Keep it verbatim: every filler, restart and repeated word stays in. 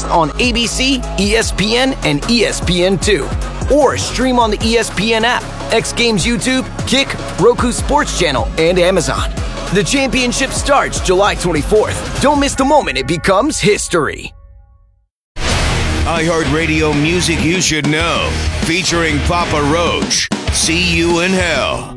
broadcast on A B C, E S P N, and E S P N two. Or stream on the E S P N app, X Games YouTube, Kick, Roku Sports Channel, and Amazon. The championship starts July twenty-fourth. Don't miss the moment it becomes history. iHeartRadio Music You Should Know, featuring Papa Roach. See You in Hell.